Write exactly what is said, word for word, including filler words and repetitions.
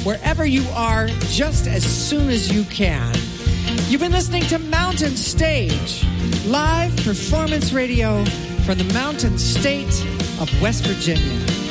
wherever you are just as soon as you can. You've been listening to Mountain Stage, live performance radio from the Mountain State of West Virginia.